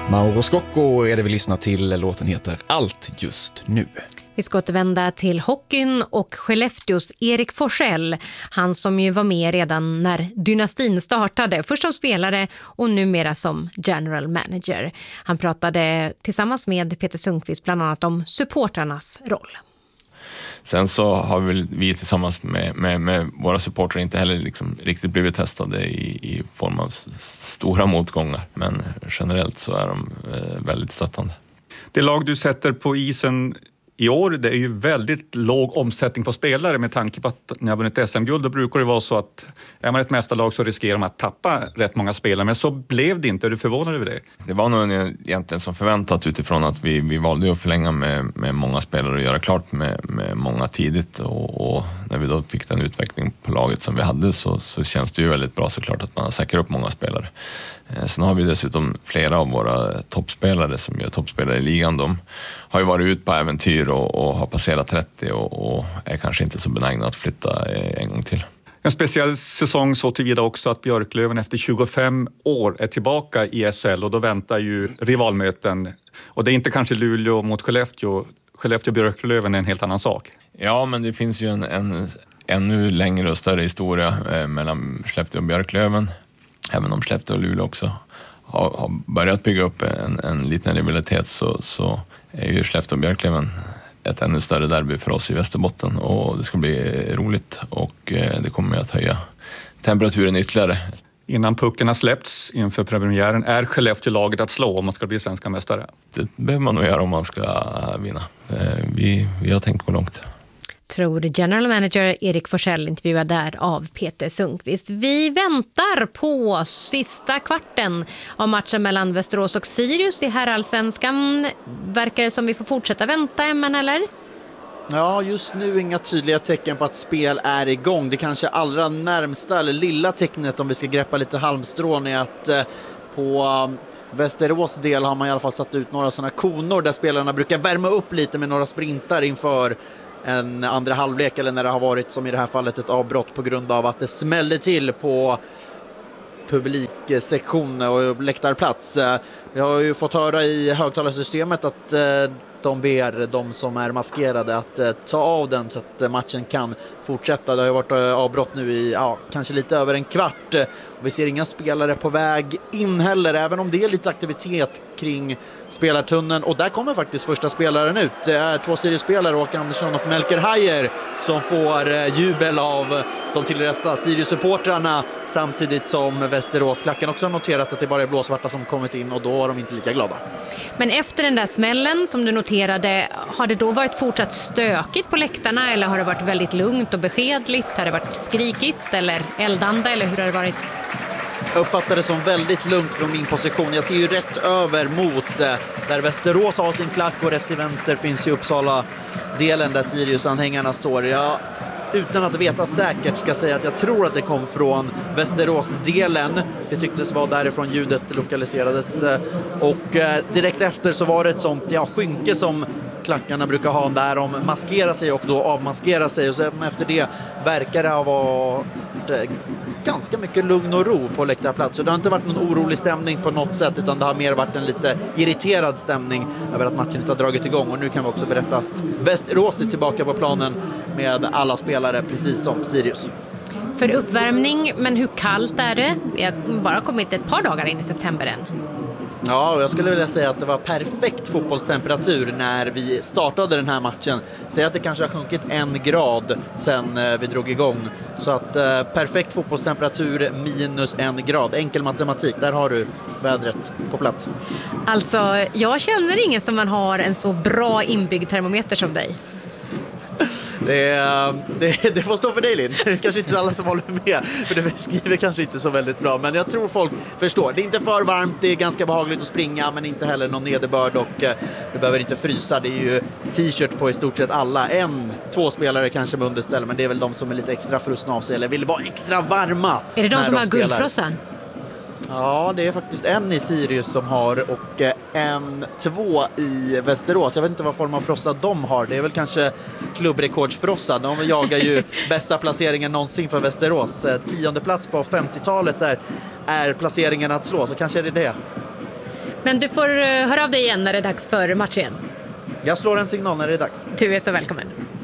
Mauro Scocco är det vi lyssnar till. Låten heter Allt just nu. Vi ska återvända till hockeyn och Skellefteås Erik Forsell. Han som ju var med redan när dynastin startade. Först som spelare och numera som general manager. Han pratade tillsammans med Peter Sundqvist bland annat om supportrarnas roll. Sen så har vi tillsammans med våra supportrar inte heller liksom riktigt blivit testade i form av stora motgångar. Men generellt så är de väldigt stöttande. Det lag du sätter på isen i år, det är ju väldigt låg omsättning på spelare med tanke på att när jag vunnit SM-guld då brukar det vara så att är man ett mästarlag så riskerar man att tappa rätt många spelare. Men så blev det inte. Är du förvånad över det? Det var nog egentligen som förväntat utifrån att vi valde att förlänga med många spelare och göra klart med många tidigt. Och när vi då fick den utveckling på laget som vi hade så känns det ju väldigt bra såklart att man säkrar upp många spelare. Sen har vi dessutom flera av våra toppspelare som är toppspelare i ligan. De har ju varit ut på äventyr och har passerat 30 och är kanske inte så benägna att flytta en gång till. En speciell säsong så tillvida också att Björklöven efter 25 år är tillbaka i SHL och då väntar ju rivalmöten. Och det är inte kanske Luleå mot Skellefteå. Skellefteå-Björklöven är en helt annan sak. Ja, men det finns ju en ännu längre och större historia mellan Skellefteå och Björklöven. Även om Skellefteå och Luleå också har börjat bygga upp en liten rivalitet så är ju Skellefteå och Björklöven ett ännu större derby för oss i Västerbotten och det ska bli roligt och det kommer att höja temperaturen ytterligare. Innan pucken har släppts inför premiären är Skellefteå-laget att slå om man ska bli svenska mästare? Det behöver man nog göra om man ska vinna. Vi har tänkt gå långt. Tror general manager Erik Forsell, intervjuad där av Peter Sundqvist. Vi väntar på sista kvarten av matchen mellan Västerås och Sirius i herrallsvenskan. Verkar det som vi får fortsätta vänta, men eller? Ja, just nu inga tydliga tecken på att spel är igång. Det kanske allra närmsta eller lilla tecknet om vi ska greppa lite halmstrån är att på Västerås del har man i alla fall satt ut några sådana konor där spelarna brukar värma upp lite med några sprintar inför en andra halvlek eller när det har varit som i det här fallet ett avbrott på grund av att det smällde till på publiksektion och läktarplats. Vi har ju fått höra i högtalarsystemet att de ber de som är maskerade att ta av den så att matchen kan fortsätta. Det har ju varit avbrott nu i kanske lite över en kvart. Och vi ser inga spelare på väg in heller, även om det är lite aktivitet kring spelartunneln. Och där kommer faktiskt första spelaren ut. Det är 2 Sirius-spelare, Åke Andersson och Melker Hajer, som får jubel av de tillresta Sirius-supportrarna, samtidigt som Västeråsklacken också har noterat att det bara är blåsvarta som kommit in och då var de inte lika glada. Men efter den där smällen som du noterade, har det då varit fortsatt stökigt på läktarna eller har det varit väldigt lugnt och beskedligt? Har det varit skrikigt eller eldande eller hur har det varit? Jag uppfattar det som väldigt lugnt från min position. Jag ser ju rätt över mot där Västerås har sin klack och rätt till vänster finns ju Uppsala-delen där Sirius-anhängarna står. Utan att veta säkert ska säga att jag tror att det kom från Västerås-delen. Det tycktes vara därifrån ljudet lokaliserades. Och direkt efter så var det ett sånt skynke som klackarna brukar ha där de maskerar sig och då avmaskerar sig. Och sen efter det verkar det ha varit ganska mycket lugn och ro på läktarplats. Så det har inte varit någon orolig stämning på något sätt, utan det har mer varit en lite irriterad stämning över att matchen inte har dragit igång. Och nu kan vi också berätta att Västerås är tillbaka på planen med alla spelare, precis som Sirius. För uppvärmning, men hur kallt är det? Vi har bara kommit ett par dagar in i september än. Ja, och jag skulle vilja säga att det var perfekt fotbollstemperatur när vi startade den här matchen. Säg att det kanske har sjunkit 1 grad sen vi drog igång. Så att perfekt fotbollstemperatur minus 1 grad. Enkel matematik, där har du vädret på plats. Alltså, jag känner ingen som man har en så bra inbyggd termometer som dig. Det får stå för dig, Linn. Kanske inte alla som håller med, för det skriver kanske inte så väldigt bra, men jag tror folk förstår. Det är inte för varmt, det är ganska behagligt att springa, men inte heller någon nederbörd och det behöver inte frysa. Det är ju t-shirt på i stort sett alla. 1-2 spelare kanske med underställ, men det är väl de som är lite extra frusna av sig eller vill vara extra varma. Är det de som har guldfrossan? Ja, det är faktiskt en i Sirius som har och 2 i Västerås. Jag vet inte vad form av frossa de har. Det är väl kanske klubbrekordsfrossa. De jagar ju bästa placeringen någonsin för Västerås. 10:e plats på 50-talet där är placeringen att slå, så kanske är det det. Men du får höra av dig igen när det är dags för match igen. Jag slår en signal när det är dags. Du är så välkommen.